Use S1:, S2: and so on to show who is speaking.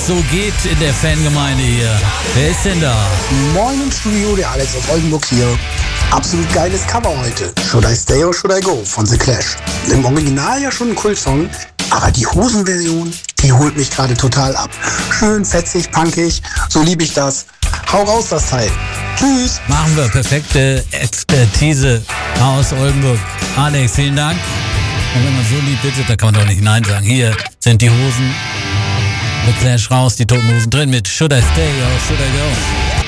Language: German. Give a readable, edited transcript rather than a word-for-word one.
S1: so geht in der Fangemeinde hier. Wer ist denn da?
S2: Moin im Studio, der Alex aus Oldenburg hier. Absolut geiles Cover heute. Should I Stay or Should I Go von The Clash. Im Original ja schon ein Kultsong, aber die Hosenversion, die holt mich gerade total ab. Schön fetzig, punkig, so liebe ich das. Hau raus das Teil. Tschüss.
S1: Machen wir. Perfekte Expertise aus Oldenburg. Alex, vielen Dank. Und wenn man so lieb bittet, da kann man doch nicht Nein sagen. Hier sind die Hosen. The Clash raus, die Toten Hosen drin mit Should I Stay or Should I Go?